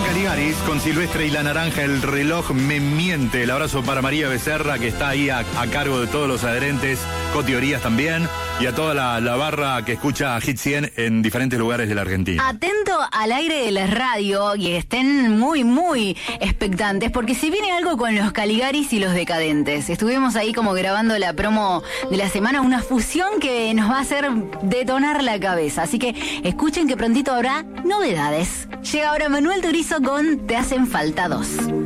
Caligaris con Silvestre y la Naranja, el reloj me miente. El abrazo para María Becerra, que está ahí a cargo de todos los adherentes, Coti Orías también, y a toda la barra que escucha Hit 100 en diferentes lugares de la Argentina. Atento al aire de la radio y estén muy, muy expectantes, porque se viene algo con los Caligaris y los Decadentes. Estuvimos ahí como grabando la promo de la semana, una fusión que nos va a hacer detonar la cabeza. Así que escuchen que prontito habrá novedades. Llega ahora Manuel Turizo con Te hacen falta dos.